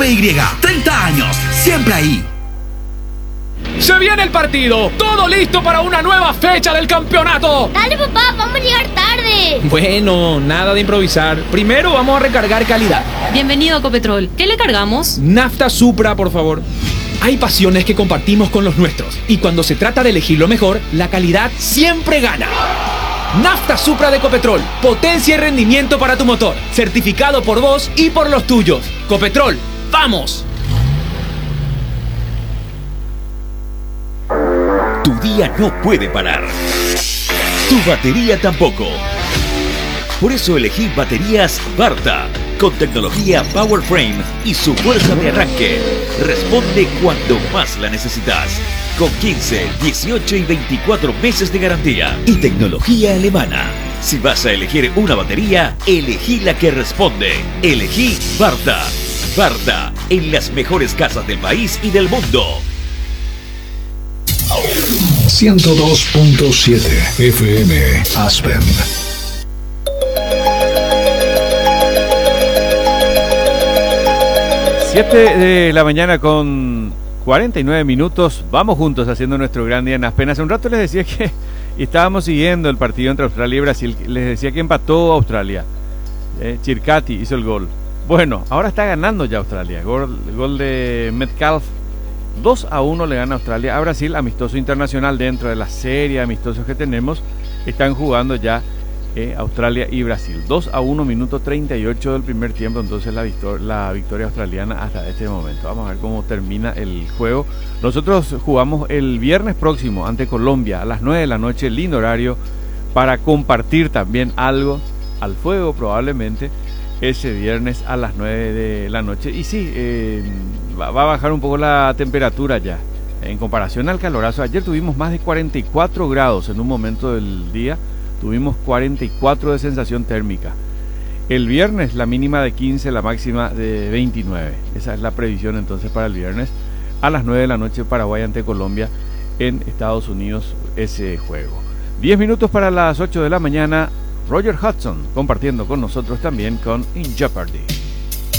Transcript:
BY, 30 años, siempre ahí. ¡Se viene el partido! ¡Todo listo para una nueva fecha del campeonato! Dale, papá, vamos a llegar tarde. Bueno, nada de improvisar. Primero vamos a recargar calidad. Bienvenido a Copetrol. ¿Qué le cargamos? Nafta Supra, por favor. Hay pasiones que compartimos con los nuestros. Y cuando se trata de elegir lo mejor, la calidad siempre gana. Nafta Supra de Copetrol. Potencia y rendimiento para tu motor. Certificado por vos y por los tuyos. Copetrol, ¡vamos! Tu día no puede parar. Tu batería tampoco. Por eso elegí baterías Varta, con tecnología PowerFrame y su fuerza de arranque. Responde cuando más la necesitas. Con 15, 18 y 24 meses de garantía. Y tecnología alemana. Si vas a elegir una batería, elegí la que responde. Elegí Varta. Varta, en las mejores casas del país y del mundo. 102.7 FM Aspen. Siete de la mañana con 49 minutos. Vamos juntos haciendo nuestro gran día en Aspen. Hace un rato les decía que estábamos siguiendo el partido entre Australia y Brasil. Les decía que empató Australia. Chircati hizo el gol. Bueno, ahora está ganando ya Australia. Gol de Metcalf. 2-1 le gana Australia a Brasil, amistoso internacional dentro de la serie de amistosos que tenemos. Están jugando ya Australia y Brasil. 2-1, minuto 38 del primer tiempo, entonces la victoria australiana hasta este momento. Vamos a ver cómo termina el juego. Nosotros jugamos el viernes próximo ante Colombia a las 9 de la noche, lindo horario para compartir también algo al fuego probablemente. Ese viernes a las 9 de la noche. Y sí, va a bajar un poco la temperatura ya. En comparación al calorazo, ayer tuvimos más de 44 grados en un momento del día. Tuvimos 44 de sensación térmica. El viernes la mínima de 15, la máxima de 29. Esa es la previsión entonces para el viernes. A las 9 de la noche, Paraguay ante Colombia en Estados Unidos, ese juego. 10 minutos para las 8 de la mañana. Roger Hodgson compartiendo con nosotros también con In Jeopardy.